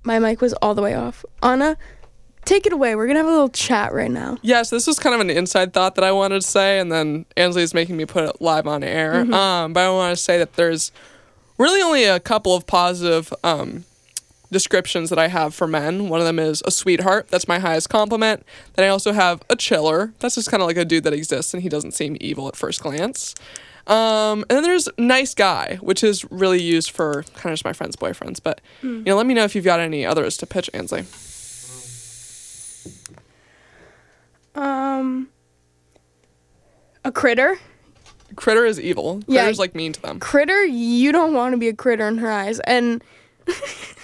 my mic was all the way off. Anna, take it away. We're going to have a little chat right now. Yes, this was kind of an inside thought that I wanted to say, and then Ansley is making me put it live on air. But I want to say that there's really only a couple of positive descriptions that I have for men. One of them is a sweetheart. That's my highest compliment. Then I also have a chiller. That's just kind of like a dude that exists, and he doesn't seem evil at first glance. And then there's nice guy, which is really used for kind of just my friends' boyfriends. But, let me know if you've got any others to pitch, Ansley. A critter. Critter is evil. Yeah. Critter's, like, mean to them. Critter, you don't want to be a critter in her eyes. And